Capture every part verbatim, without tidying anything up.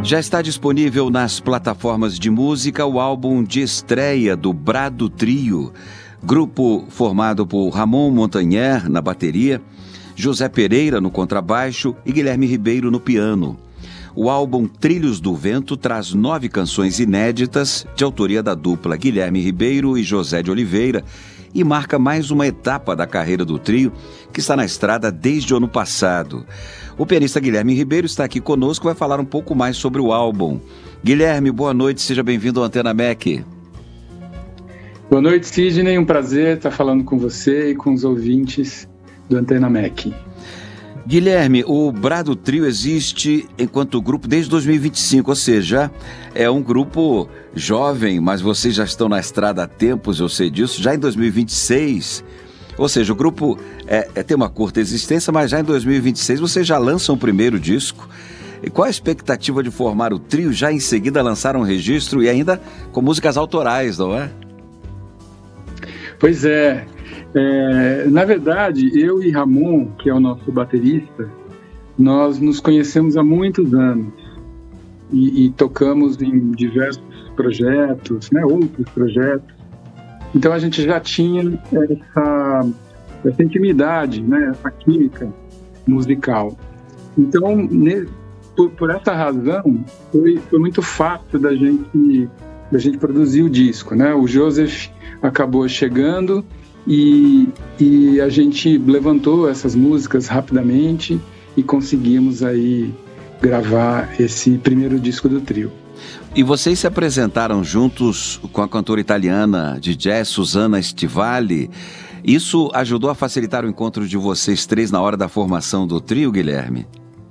Já está disponível nas plataformas de música o álbum de estreia do Brado Trio, grupo formado por Ramon Montaner na bateria, José Pereira no contrabaixo e Guilherme Ribeiro no piano. O álbum Trilhos do Vento traz nove canções inéditas de autoria da dupla Guilherme Ribeiro e José de Oliveira e marca mais uma etapa da carreira do trio, que está na estrada desde o ano passado. O pianista Guilherme Ribeiro está aqui conosco e vai falar um pouco mais sobre o álbum. Guilherme, boa noite, seja bem-vindo ao Antena M E C. Boa noite, Sidney, um prazer estar falando com você e com os ouvintes do Antena M E C. Guilherme, o Brado Trio existe enquanto grupo desde dois mil e vinte e cinco, ou seja, é um grupo jovem, mas vocês já estão na estrada há tempos, eu sei disso, já em dois mil e vinte e seis, ou seja, o grupo é, é, tem uma curta existência, mas já em dois mil e vinte e seis vocês já lançam o primeiro disco. E qual a expectativa de formar o trio? Já em seguida lançaram um registro e ainda com músicas autorais, não é? Pois é. É, na verdade, eu e Ramon, que é o nosso baterista, nós nos conhecemos há muitos anos e, e tocamos em diversos projetos, né, outros projetos. Então a gente já tinha essa, essa intimidade, né, essa química musical. Então, ne, por, por essa razão, foi, foi muito fácil da gente, da gente produzir o disco, né? O Joseph acabou chegando E, e a gente levantou essas músicas rapidamente e conseguimos aí gravar esse primeiro disco do trio. E vocês se apresentaram juntos com a cantora italiana de jazz Susanna Stivali. Isso ajudou a facilitar o encontro de vocês três na hora da formação do trio, Guilherme?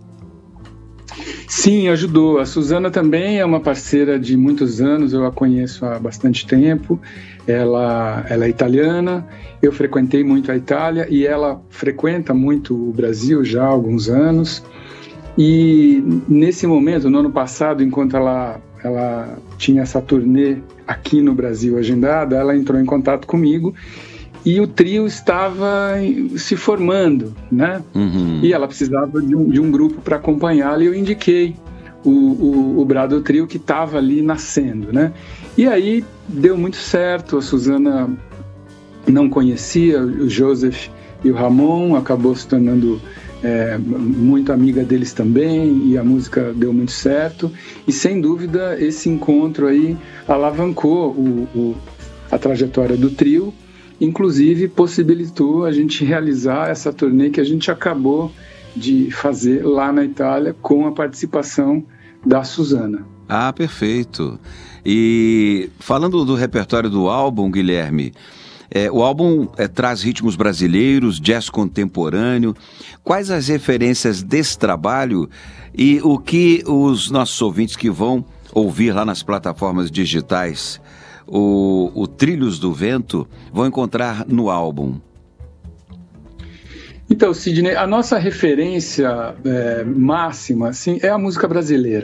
Sim, ajudou. A Susanna também é uma parceira de muitos anos, eu a conheço há bastante tempo. Ela, ela é italiana, eu frequentei muito a Itália e ela frequenta muito o Brasil já há alguns anos. E nesse momento, no ano passado, enquanto ela, ela tinha essa turnê aqui no Brasil agendada, ela entrou em contato comigo e o trio estava se formando, né? Uhum. E ela precisava de um, de um grupo para acompanhá-la e eu indiquei o, o, o Brado Trio, que estava ali nascendo, né? E aí deu muito certo, a Susanna não conhecia o Joseph e o Ramon, acabou se tornando é, muito amiga deles também e a música deu muito certo e sem dúvida esse encontro aí alavancou o, o, a trajetória do trio. Inclusive, possibilitou a gente realizar essa turnê que a gente acabou de fazer lá na Itália com a participação da Susanna. Ah, perfeito. E falando do repertório do álbum, Guilherme, é, o álbum é, traz ritmos brasileiros, jazz contemporâneo. Quais as referências desse trabalho e o que os nossos ouvintes que vão ouvir lá nas plataformas digitais O, o Trilhos do Vento vão encontrar no álbum? Então, Sidney, a nossa referência é, máxima assim, é a música brasileira.